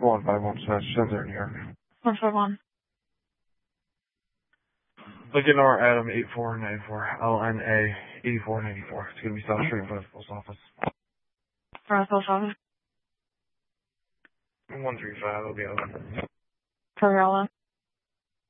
151 Center, New York. 151. Lincoln R. Adam 8494 LNA 8494. It's gonna be South Street in front of the post office. Front of the post office. 135. It'll be open. Cody, all in.